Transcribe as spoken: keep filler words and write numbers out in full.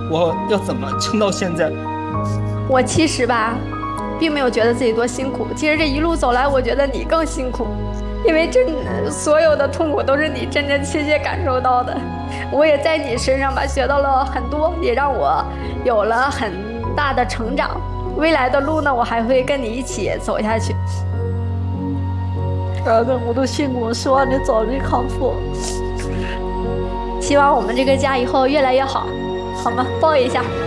我要怎么撑到现在？ 我其实吧，并没有觉得自己多辛苦。其实这一路走来，我觉得你更辛苦，因为真的所有的痛苦都是你真真切切感受到的。我也在你身上吧学到了很多，也让我有了很大的成长。未来的路呢，我还会跟你一起走下去。 儿子，我都辛苦，希望你早日康复。 希望我们这个家以后越来越好，好吗？抱一下。